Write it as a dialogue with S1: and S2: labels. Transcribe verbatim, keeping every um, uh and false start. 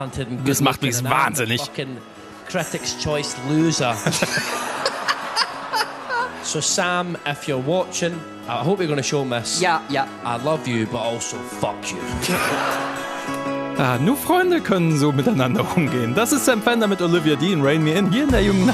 S1: Das macht mich wahnsinnig.
S2: Critics' Choice Loser. So Sam, if you're watching, I hope you're going to show Miss.
S3: Ja, ja.
S2: I love you, but also fuck you.
S1: Ah, nur Freunde können so miteinander umgehen. Das ist Sam Fender mit Olivia Dean, Rain Me In, hier in der jungen